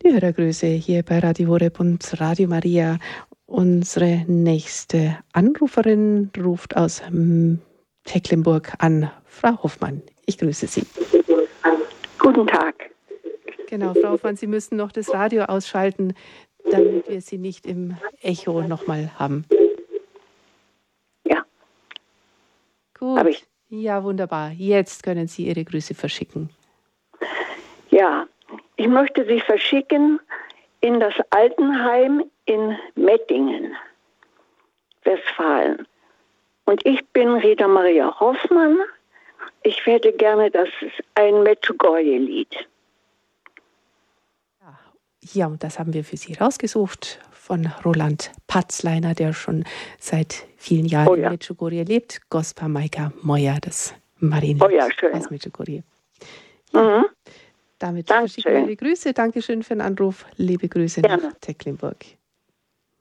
Die Hörergrüße hier bei Radio Horeb und Radio Maria. Unsere nächste Anruferin ruft aus Tecklenburg an. Frau Hoffmann, ich grüße Sie. Guten Tag. Genau, Frau Hoffmann, Sie müssen noch das Radio ausschalten, damit wir Sie nicht im Echo nochmal haben. Ja. Gut. Hab ich. Ja, wunderbar. Jetzt können Sie Ihre Grüße verschicken. Ja, ich möchte sie verschicken in das Altenheim in Mettingen, Westfalen. Und ich bin Rita Maria Hoffmann. Ich hätte gerne ein Medjugorje-Lied. Ja, und das haben wir für Sie rausgesucht von Roland Patzleiner, der schon seit vielen Jahren in Medjugorje lebt. Gospa Majka Moja, das Marienlied aus Medjugorje. Ja. Damit verschicken wir Ihre Grüße. Dankeschön für den Anruf. Liebe Grüße nach Tecklenburg.